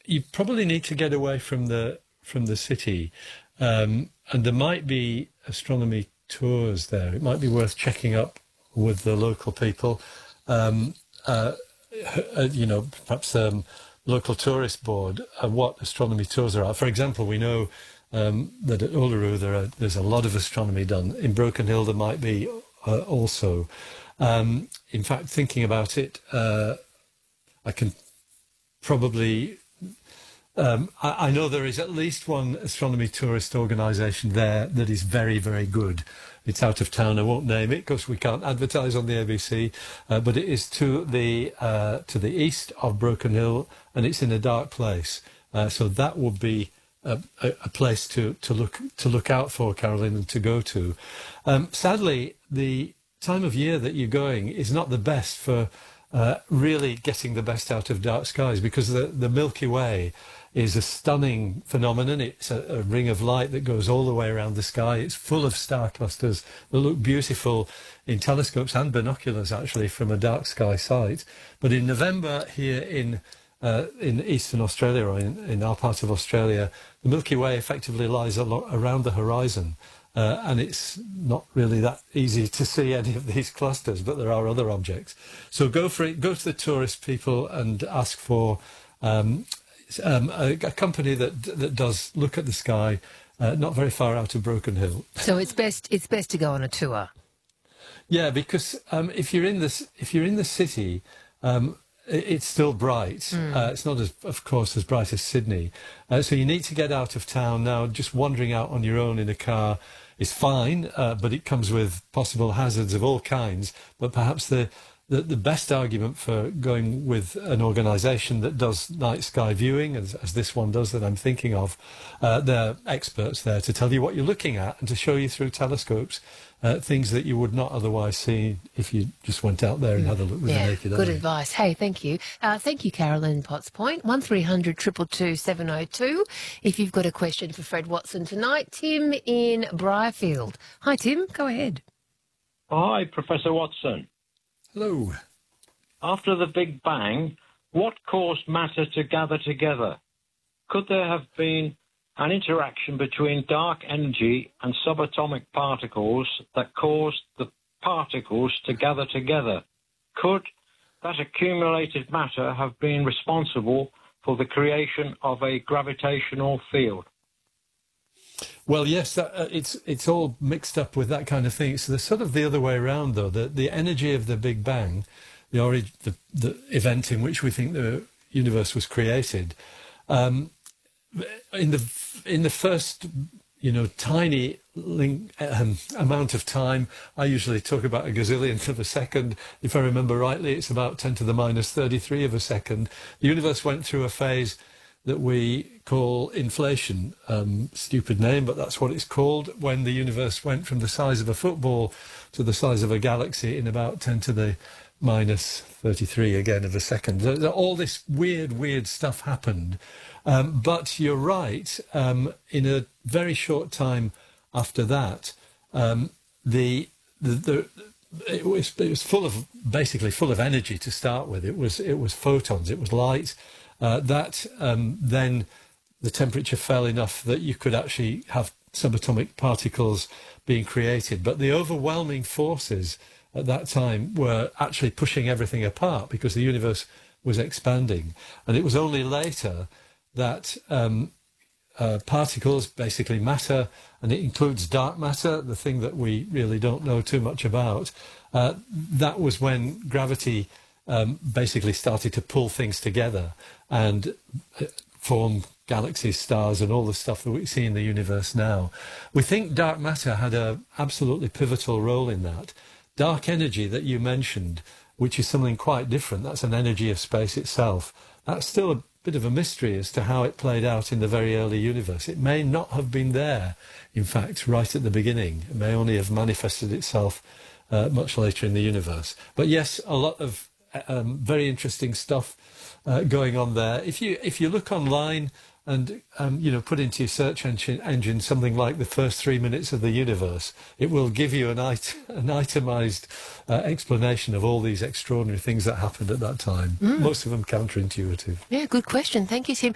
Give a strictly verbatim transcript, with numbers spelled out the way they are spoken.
you probably need to get away from the from the city, um, and there might be astronomy tours there. It might be worth checking up with the local people. Um, uh, uh, you know, perhaps um, local tourist board, uh, what astronomy tours are. For example, we know um, that at Uluru there are, there's a lot of astronomy done. In Broken Hill there might be uh, also. Um, in fact, thinking about it, uh, I can probably... Um, I, I know there is at least one astronomy tourist organisation there that is very, very good. It's out of town. I won't name it because we can't advertise on the A B C. Uh, but it is to the uh, to the east of Broken Hill, and it's in a dark place. Uh, so that would be a, a, a place to, to look to look out for, Carolyn, and to go to. Um, sadly, the time of year that you're going is not the best for uh, really getting the best out of dark skies, because the, the Milky Way is a stunning phenomenon. It's a, a ring of light that goes all the way around the sky. It's full of star clusters that look beautiful in telescopes and binoculars, actually, from a dark sky site. But in November here in uh, in eastern Australia, or in, in our part of Australia, the Milky Way effectively lies a lot around the horizon. Uh, and it's not really that easy to see any of these clusters, but there are other objects. So go for it. Go to the tourist people and ask for um, um, a, a company that that does look at the sky, uh, not very far out of Broken Hill. So it's best it's best to go on a tour. Yeah, because um, if you're in this, if you're in the city, um, it, it's still bright. Mm. Uh, it's not as, of course, as bright as Sydney. Uh, so you need to get out of town now. Just wandering out on your own in a car is fine, uh, but it comes with possible hazards of all kinds. But perhaps the, the, the best argument for going with an organisation that does night sky viewing, as, as this one does that I'm thinking of, uh, they're experts there to tell you what you're looking at and to show you through telescopes uh, things that you would not otherwise see if you just went out there and had a look with yeah, the naked eye. Good advice. Hey, thank you. Uh, thank you, Carolyn Potts Point. one three hundred two two two seven oh two. If you've got a question for Fred Watson tonight. Tim in Briarfield. Hi, Tim. Go ahead. Hi, Professor Watson. Hello. After the Big Bang, what caused matter to gather together? Could there have been an interaction between dark energy and subatomic particles that caused the particles to gather together? Could that accumulated matter have been responsible for the creation of a gravitational field? Well, yes, that, uh, it's it's all mixed up with that kind of thing. So there's sort of the other way around, though. The the energy of the Big Bang, the orig- the, the event in which we think the universe was created, um, in the in the first, you know, tiny link, um, amount of time, I usually talk about a gazillionth of a second. If I remember rightly, it's about ten to the minus thirty-three of a second. The universe went through a phase that we call inflation. Um, stupid name, but that's what it's called, when the universe went from the size of a football to the size of a galaxy in about ten to the minus thirty-three again of a second. All this weird, weird stuff happened. Um, but you're right, um, in a very short time after that, um, the, the, the it was, it was full of, basically full of energy to start with. It was, it was photons, it was light. Uh, that um, then the temperature fell enough that you could actually have subatomic particles being created. But the overwhelming forces at that time were actually pushing everything apart because the universe was expanding. And it was only later that um, uh, particles, basically matter, and it includes dark matter, the thing that we really don't know too much about, uh, that was when gravity um, basically started to pull things together and form galaxies, stars, and all the stuff that we see in the universe now. We think dark matter had an absolutely pivotal role in that. Dark energy that you mentioned, which is something quite different, that's an energy of space itself, that's still a bit of a mystery as to how it played out in the very early universe. It may not have been there, in fact, right at the beginning. It may only have manifested itself uh, much later in the universe. But yes, a lot of um, very interesting stuff Uh, going on there. If you if you look online and um, you know, put into your search engine, engine something like the first three minutes of the universe, it will give you an, it an itemized uh, explanation of all these extraordinary things that happened at that time. Mm. Most of them counterintuitive. Yeah, good question. Thank you, Tim.